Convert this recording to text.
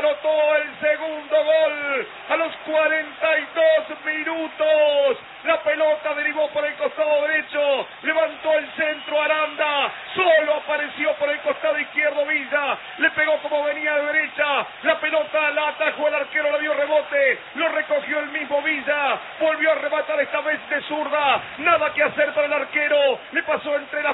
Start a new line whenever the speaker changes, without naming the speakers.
anotó el segundo gol a los 42 minutos. La pelota derivó por el costado derecho, levantó el centro Aranda, solo apareció por el costado izquierdo Villa, le pegó como venía de derecha, la pelota la atajó el arquero, la dio rebote, lo recogió el mismo Villa, volvió a rematar esta vez de zurda, nada que hacer para el arquero, le pasó entre las